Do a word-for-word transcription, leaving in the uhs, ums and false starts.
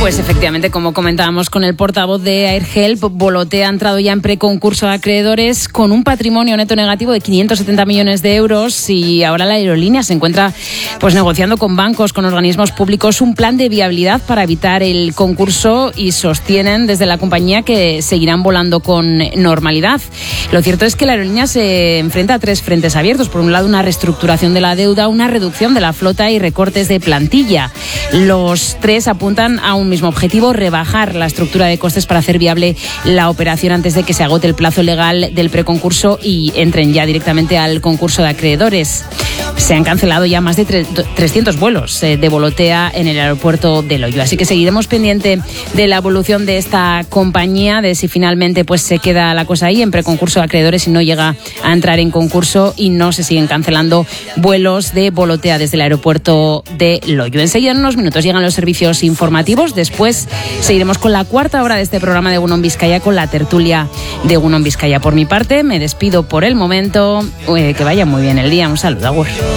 Pues efectivamente, como comentábamos con el portavoz de AirHelp, Volotea ha entrado ya en preconcurso de acreedores con un patrimonio neto negativo de quinientos setenta millones de euros y ahora la aerolínea se encuentra pues negociando con bancos, con organismos públicos, un plan de viabilidad para evitar el concurso y sostienen desde la compañía que seguirán volando con normalidad. Lo cierto es que la aerolínea se enfrenta a tres frentes abiertos. Por un lado, una reestructuración de la deuda, una reducción de la flota y recortes de plantilla. Los tres apuntan a un mismo objetivo: rebajar la estructura de costes para hacer viable la operación antes de que se agote el plazo legal del preconcurso y entren ya directamente al concurso de acreedores. Se han cancelado ya más de trescientos vuelos de Volotea en el aeropuerto de Loiu, así que seguiremos pendiente de la evolución de esta compañía, de si finalmente pues se queda la cosa ahí en preconcurso de acreedores y no llega a entrar en concurso y no se siguen cancelando vuelos de Volotea desde el aeropuerto de Loiu. Enseguida, en unos minutos, llegan los servicios informativos. Después seguiremos con la cuarta hora de este programa de Egunon Vizcaya, con la tertulia de Egunon Vizcaya. Por mi parte, me despido por el momento. Eh, que vaya muy bien el día. Un saludo, agur.